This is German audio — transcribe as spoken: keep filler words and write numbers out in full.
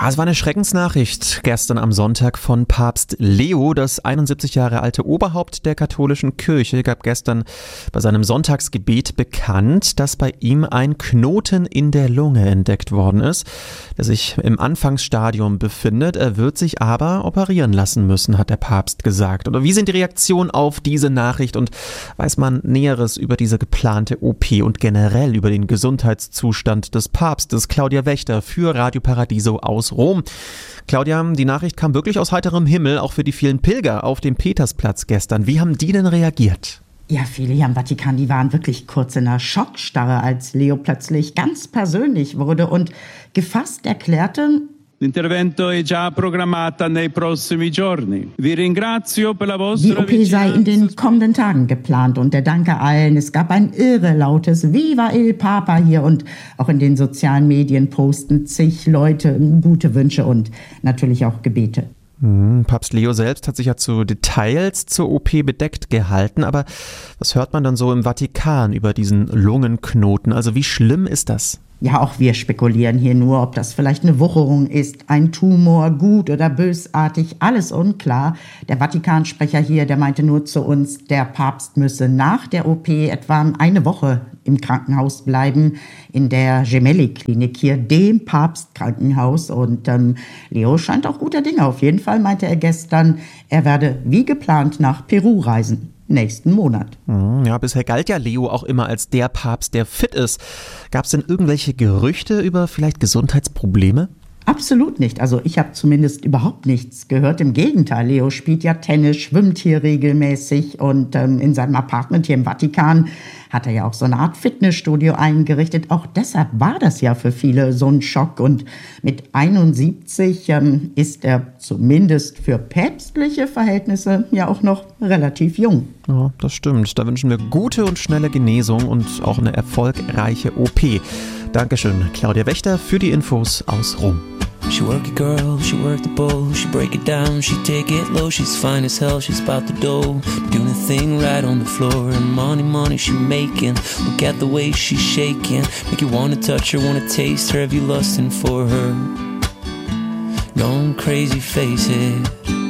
Ja, es war eine Schreckensnachricht gestern am Sonntag von Papst Leo. Das einundsiebzig Jahre alte Oberhaupt der katholischen Kirche gab gestern bei seinem Sonntagsgebet bekannt, dass bei ihm ein Knoten in der Lunge entdeckt worden ist, der sich im Anfangsstadium befindet. Er wird sich aber operieren lassen müssen, hat der Papst gesagt. Oder wie sind die Reaktionen auf diese Nachricht und weiß man Näheres über diese geplante O P und generell über den Gesundheitszustand des Papstes? Claudia Wächter für Radio Paradiso aus Rom. Claudia, die Nachricht kam wirklich aus heiterem Himmel, auch für die vielen Pilger auf dem Petersplatz gestern. Wie haben die denn reagiert? Ja, viele hier am Vatikan, die waren wirklich kurz in einer Schockstarre, als Leo plötzlich ganz persönlich wurde und gefasst erklärte: L'intervento è già programmata nei prossimi giorni. Vi ringrazio per la vostra Die O P sei in den kommenden Tagen geplant und er danke allen. Es gab ein irre lautes Viva il Papa hier und auch in den sozialen Medien posten zig Leute gute Wünsche und natürlich auch Gebete. Papst Leo selbst hat sich ja zu Details zur O P bedeckt gehalten, aber was hört man dann so im Vatikan über diesen Lungenknoten? Also wie schlimm ist das? Ja, auch wir spekulieren hier nur, ob das vielleicht eine Wucherung ist, ein Tumor, gut oder bösartig, alles unklar. Der Vatikansprecher hier, der meinte nur zu uns, der Papst müsse nach der O P etwa eine Woche im Krankenhaus bleiben, in der Gemelli-Klinik hier, dem Papstkrankenhaus. Und ähm, Leo scheint auch guter Dinge. Auf jeden Fall meinte er gestern, er werde wie geplant nach Peru reisen. Nächsten Monat. Ja, bisher galt ja Leo auch immer als der Papst, der fit ist. Gab es denn irgendwelche Gerüchte über vielleicht Gesundheitsprobleme? Absolut nicht. Also ich habe zumindest überhaupt nichts gehört. Im Gegenteil, Leo spielt ja Tennis, schwimmt hier regelmäßig und ähm, in seinem Apartment hier im Vatikan hat er ja auch so eine Art Fitnessstudio eingerichtet. Auch deshalb war das ja für viele so ein Schock. Und mit einundsiebzig ähm, ist er zumindest für päpstliche Verhältnisse ja auch noch relativ jung. Ja, das stimmt. Da wünschen wir gute und schnelle Genesung und auch eine erfolgreiche O P. Dankeschön, Claudia Wächter, für die Infos aus Rom. She work it girl, she work the bowl, she break it down, she take it low, she's fine as hell, she's about the dough, doing the thing right on the floor, and money, money she making, look at the way she's shaking, make you wanna touch her, wanna taste her, have you lusting for her, going crazy, face it.